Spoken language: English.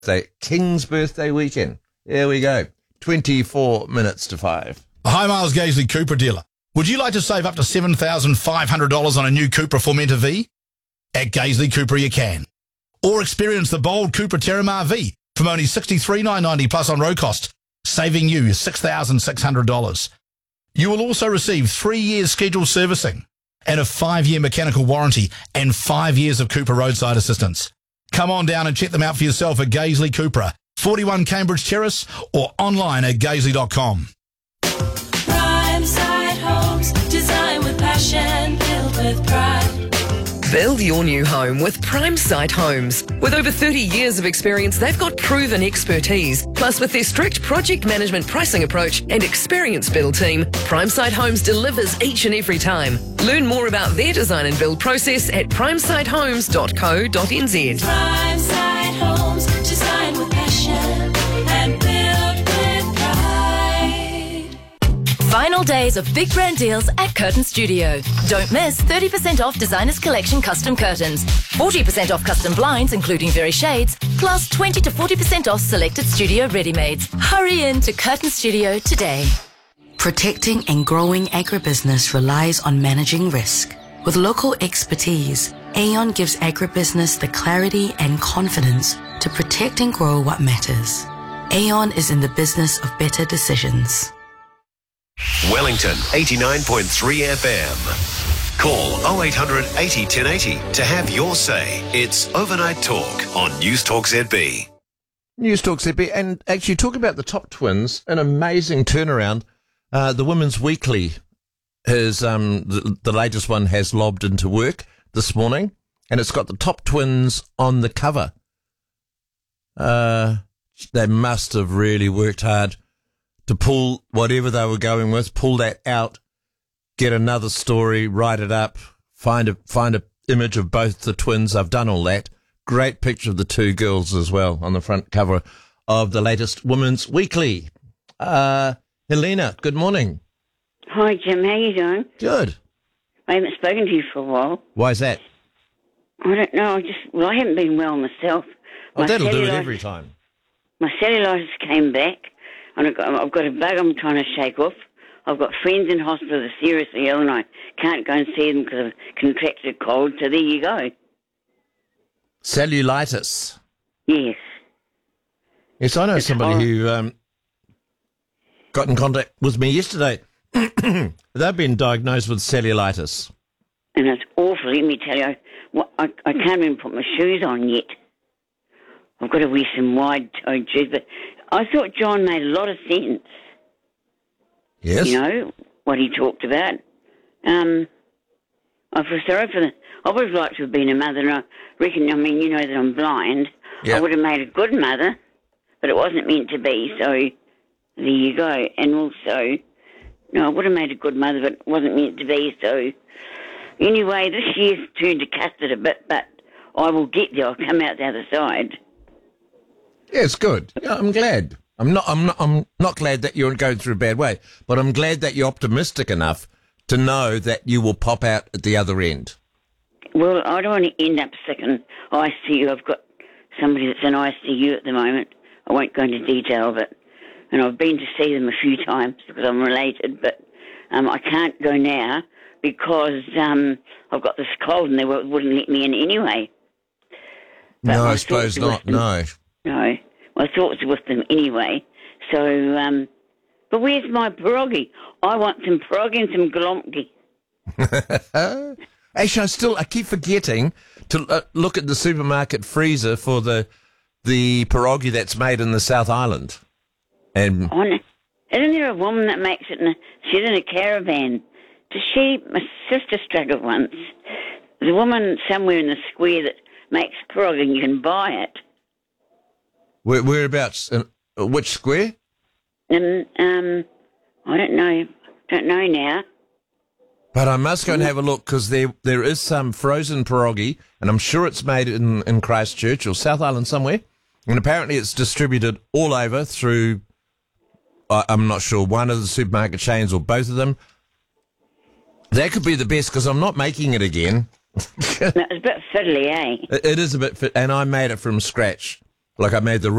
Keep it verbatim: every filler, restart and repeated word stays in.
Say King's birthday weekend. Here we go. twenty-four minutes to five. Hi, Miles Gaisley, Cupra dealer. Would you like to save up to seven thousand five hundred dollars on a new Cupra Formentor V? At Gaisley Cupra you can. Or experience the bold Cupra Terramar V from only sixty-three thousand nine hundred ninety dollars plus on road cost, saving you six thousand six hundred dollars. You will also receive three years scheduled servicing and a five-year mechanical warranty and five years of Cupra roadside assistance. Come on down and check them out for yourself at Gaisley Cupra, forty-one Cambridge Terrace, or online at gaisley dot com. Prime Side Homes, design with passion, built with pride. Build your new home with Prime Site Homes. With over thirty years of experience, they've got proven expertise. Plus, with their strict project management pricing approach and experienced build team, Prime Site Homes delivers each and every time. Learn more about their design and build process at prime site homes dot co dot n z. Prime Side Homes, design with passion and built with pride. Final days of big brand deals at Curtain Studio. Don't miss thirty percent off Designers Collection custom curtains, forty percent off custom blinds including Very Shades, plus twenty to forty percent off selected studio ready-mades. Hurry in to Curtain Studio today. Protecting and growing agribusiness relies on managing risk. With local expertise, Aon gives agribusiness the clarity and confidence to protect and grow what matters. Aon is in the business of better decisions. Wellington eighty-nine point three F M. Call oh eight hundred eighty ten eighty to have your say. It's Overnight Talk on News Talk Z B. News Talk Z B, and actually talk about the top twins, an amazing turnaround. Uh, the Women's Weekly is um, the, the latest one has lobbed into work this morning, and it's got the top twins on the cover. Uh, they must have really worked hard to pull whatever they were going with, pull that out, get another story, write it up, find a find a image of both the twins. I've done all that. Great picture of the two girls as well on the front cover of the latest Women's Weekly. Uh, Helena, good morning. Hi, Jim. How you doing? Good. I haven't spoken to you for a while. Why is that? I don't know. I just well, I haven't been well myself. Oh, My that'll do it cellulitis- every time. My cellulitis came back, and I've got, I've got a bug I'm trying to shake off. I've got friends in hospital that are seriously ill, and I can't go and see them because I've contracted a cold. So there you go. Cellulitis. Yes. Yes, I know It's somebody horrible. who um, got in contact with me yesterday. They've been diagnosed with cellulitis. And it's awful. Let me tell you, I, well, I, I can't even put my shoes on yet. I've got to wear some wide-toed shoes, but I thought John made a lot of sense. Yes. You know, what he talked about. Um, I feel sorry for the... I would have liked to have been a mother, and I reckon, I mean, you know that I'm blind. Yep. I would have made a good mother, but it wasn't meant to be, so there you go. And also, no, I would have made a good mother, but it wasn't meant to be, so... Anyway, this year's turned to custard a bit, but I will get there. I'll come out the other side. Yes, good. Yeah, I'm glad. I'm not. I'm not. I'm not glad that you're going through a bad way, but I'm glad that you're optimistic enough to know that you will pop out at the other end. Well, I don't want to end up sick in I C U. I've got somebody that's in I C U at the moment. I won't go into detail, but and I've been to see them a few times because I'm related, but um, I can't go now because um, I've got this cold and they wouldn't let me in anyway. But No, my I suppose thoughts are with not. them. No. No, my thoughts are with them anyway. So, um, but where's my pierogi? I want some pierogi and some galomki. Actually, I still I keep forgetting to uh, look at the supermarket freezer for the the pierogi that's made in the South Island. And Oh, no. Isn't there a woman that makes it in a, she's in a caravan? Does she, my sister struck it once. There's a woman somewhere in the square that makes pierogi and you can buy it. where, whereabouts? In, uh, which square? And, um, I don't know, don't know now. But I must go and have a look because there there is some frozen pierogi, and I'm sure it's made in, in Christchurch or South Island somewhere. And apparently it's distributed all over through, I I'm not sure, one of the supermarket chains or both of them. That could be the best because I'm not making it again. No, it's a bit fiddly, eh? It, it is a bit fit, and I made it from scratch. Like I made the